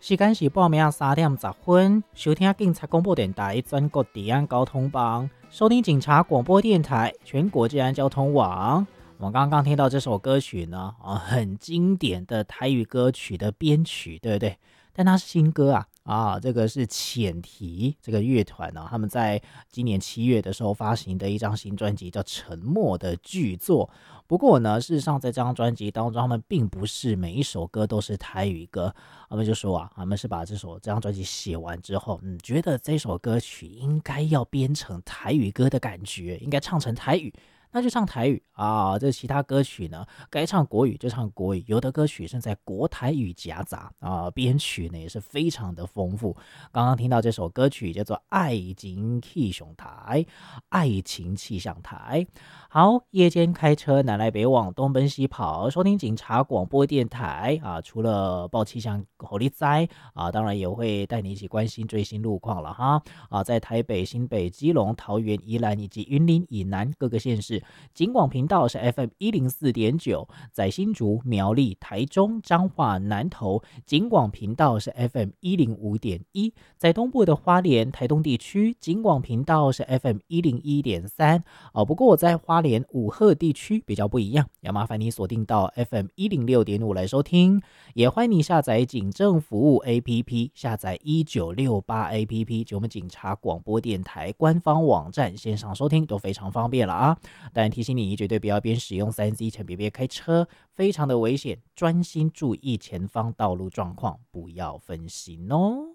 时间是报名3:10，收听警察广播电台全国治安交通网，收听警察广播电台全国治安交通网。我们刚刚听到这首歌曲呢，很经典的台语歌曲的编曲，对不对？但它是新歌这个是浅提这个乐团呢，他们在今年7月的时候发行的一张新专辑叫《沉默的巨作》。不过呢，事实上在这张专辑当中，他们并不是每一首歌都是台语歌，他们就说他们是把这张专辑写完之后，觉得这首歌曲应该要编成台语歌的感觉，应该唱成台语。那就唱台语这其他歌曲呢，该唱国语就唱国语，有的歌曲是在国台语夹杂编曲呢也是非常的丰富。刚刚听到这首歌曲叫做《爱情气象台》，爱情气象台。好，夜间开车南来北往，东奔西跑，收听警察广播电台除了报气象火力灾当然也会带你一起关心最新路况了哈在台北、新北、基隆、桃园、宜兰以及云林以南各个县市，警广频道是 FM104.9， 在新竹、苗栗、台中、彰化、南投，警广频道是 FM105.1， 在东部的花莲、台东地区，警广频道是 FM101.3不过我在花莲五鹤地区比较不一样，要麻烦你锁定到 FM106.5 来收听，也欢迎你下载警政服务 APP， 下载1968 APP 就我们警察广播电台官方网站线上收听都非常方便了但提醒你绝对不要边使用 3C 前别开车，非常的危险，专心注意前方道路状况，不要分心哦。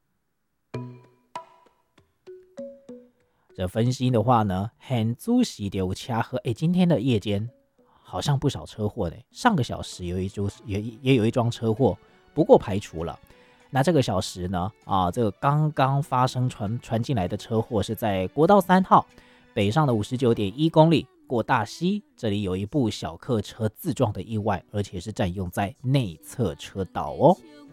这分析的话呢，很仔细的有掐喝。今天的夜间好像不少车祸呢。上个小时也有一桩车祸，不过排除了。那这个小时呢，这个刚刚发生传进来的车祸是在国道3号北上的59.1公里过大溪，这里有一部小客车自撞的意外，而且是占用在内侧车道哦。